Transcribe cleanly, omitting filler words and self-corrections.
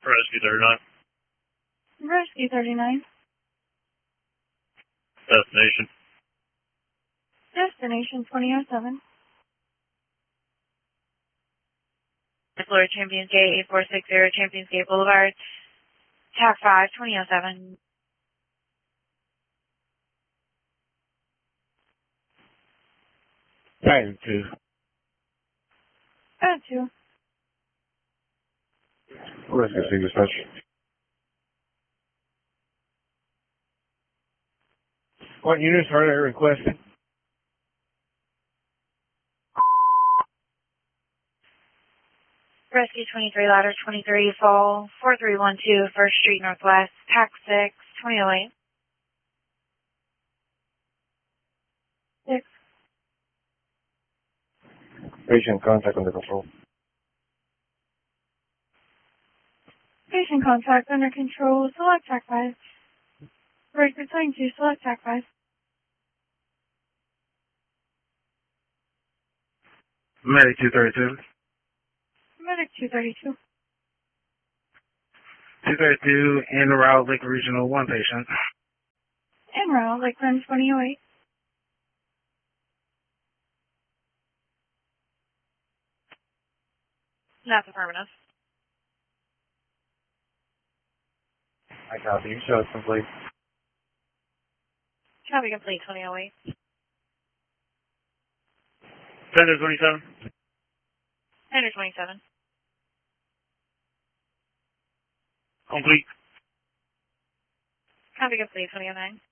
Rescue 39. Rescue 39. Destination. Destination 2007. Florida Champions Gate 8460 Champions Gate Boulevard. TAC 5 2007. Titan 2. Add 2. Rescue 6 dispatch. What units are they requesting? Rescue 23 Ladder 23 Fall 4312 First Street Northwest. TAC 6 2008. 6. Patient contact under control. Patient contact under control. Select TAC 5. Breaker sign 2. Select TAC 5. Medic 232. Medic 232. 232 en route Lake Regional 1 patient. En route, Lakeland 2008. That's affirmative. I copy. Show it's complete. Copy complete 2008. Tender 27. Tender 27. Complete. Copy complete 2009.